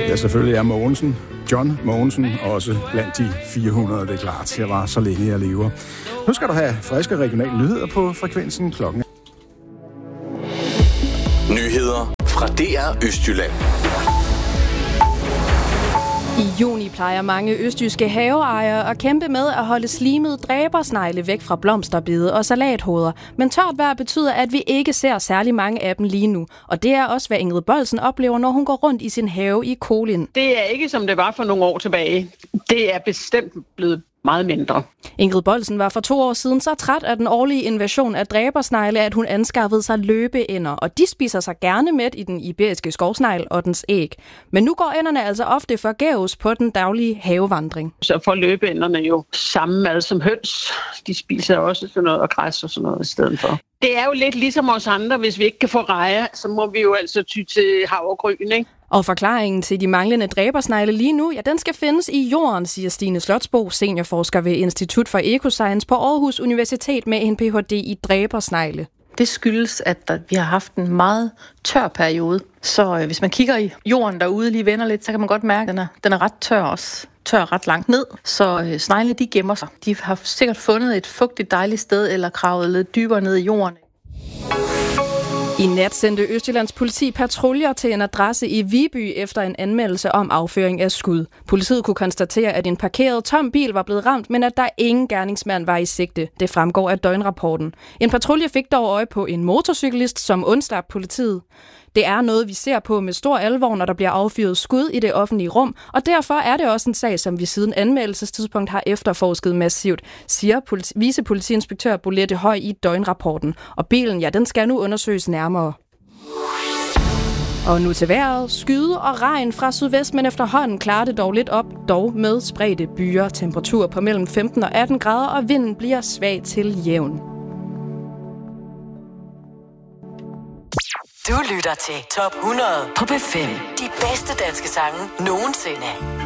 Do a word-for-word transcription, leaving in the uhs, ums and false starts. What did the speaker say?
Ja, selvfølgelig er Mogensen, John Mogensen, også blandt de fire hundrede, det er klart. Jeg var så længe, jeg lever. Nu skal du have friske regionale nyheder på frekvensen klokken. Nyheder fra D R Østjylland. I juni plejer mange østjyske haveejere at kæmpe med at holde slimede dræbersnegle væk fra blomsterbede og salathoveder. Men tørt vejr betyder, at vi ikke ser særlig mange af dem lige nu. Og det er også, hvad Ingrid Boldsen oplever, når hun går rundt i sin have i Kolind. Det er ikke, som det var for nogle år tilbage. Det er bestemt blevet meget mindre. Ingrid Boldsen var for to år siden så træt af den årlige invasion af dræbersnegle, at hun anskaffede sig løbeænder, og de spiser sig gerne mæt i den iberiske skovsnegl og dens æg. Men nu går ænderne altså ofte forgæves på den daglige havevandring. Så får løbeænderne jo samme mad som høns. De spiser også sådan noget og græs og sådan noget i stedet for. Det er jo lidt ligesom os andre, hvis vi ikke kan få rejer, så må vi jo altså ty til havregryn, ikke? Og forklaringen til de manglende dræbersnegle lige nu, ja, den skal findes i jorden, siger Stine Slotsbo, seniorforsker ved Institut for Ecoscience på Aarhus Universitet med en P H D i dræbersnegle. Det skyldes, at der, vi har haft en meget tør periode. Så øh, hvis man kigger i jorden derude, lige vender lidt, så kan man godt mærke, at den er, den er ret tør også. Tør ret langt ned, så øh, snegle de gemmer sig. De har sikkert fundet et fugtigt dejligt sted eller kravet lidt dybere ned i jorden. I nat sendte Østjyllands politi patruljer til en adresse i Viby efter en anmeldelse om afføring af skud. Politiet kunne konstatere, at en parkeret tom bil var blevet ramt, men at der ingen gerningsmand var i sigte. Det fremgår af døgnrapporten. En patrulje fik dog øje på en motorcyklist, som undslap politiet. Det er noget, vi ser på med stor alvor, når der bliver affyret skud i det offentlige rum, og derfor er det også en sag, som vi siden anmeldelsestidspunkt har efterforsket massivt, siger politi- vicepolitiinspektør Bolette Høj i døgnrapporten. Og bilen, ja, den skal nu undersøges nærmere. Og nu til vejret. Skyde og regn fra sydvest, men efterhånden klarer det dog lidt op, dog med spredte byer. Temperatur på mellem femten og atten grader, og vinden bliver svag til jævn. Du lytter til Top hundrede på P fem. De bedste danske sange nogensinde.